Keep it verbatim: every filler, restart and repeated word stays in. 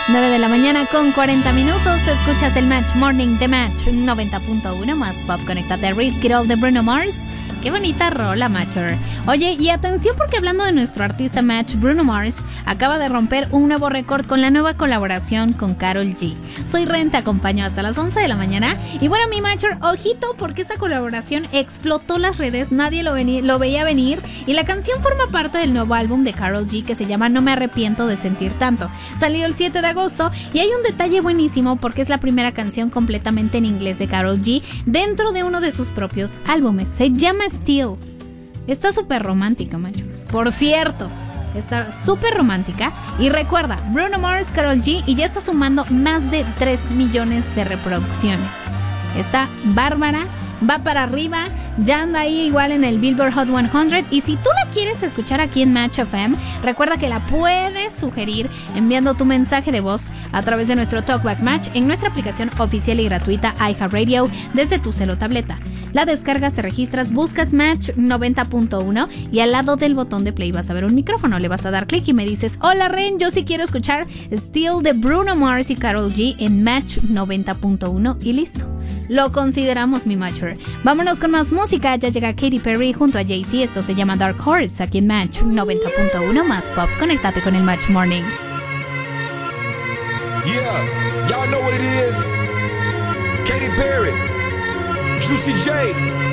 nueve de la mañana con cuarenta minutos. Escuchas el Match Morning de Match noventa punto uno más Pop. Conéctate, Risk It All de Bruno Mars. Qué bonita rola, Matcher. Oye, y atención porque hablando de nuestro artista Match, Bruno Mars acaba de romper un nuevo récord con la nueva colaboración con Karol G. Soy Ren, te acompaño hasta las once de la mañana. Y bueno, mi Matcher, ojito porque esta colaboración explotó las redes, nadie lo, veni- lo veía venir. Y la canción forma parte del nuevo álbum de Karol G que se llama No me arrepiento de sentir tanto. Salió el siete de agosto y hay un detalle buenísimo porque es la primera canción completamente en inglés de Karol G dentro de uno de sus propios álbumes. Se llama Still. Está súper romántica, macho. Por cierto, está súper romántica. Y recuerda, Bruno Mars, Karol G, y ya está sumando más de tres millones de reproducciones. Está bárbara, va para arriba, ya anda ahí igual en el Billboard Hot cien. Y si tú la quieres escuchar aquí en Match F M, recuerda que la puedes sugerir enviando tu mensaje de voz a través de nuestro Talkback Match en nuestra aplicación oficial y gratuita iHeartRadio desde tu celo o tableta. La descargas, te registras, buscas Match noventa punto uno y al lado del botón de play vas a ver un micrófono, le vas a dar clic y me dices: hola Ren, yo sí quiero escuchar Still de Bruno Mars y Karol G en Match noventa punto uno y listo. Lo consideramos, mi Matcher. Vámonos con más música, ya llega Katy Perry junto a Jay-Z, esto se llama Dark Horse, aquí en Match noventa punto uno más Pop. Conéctate con el Match Morning. Yeah, y'all know what it is. Katy Perry, Juicy J.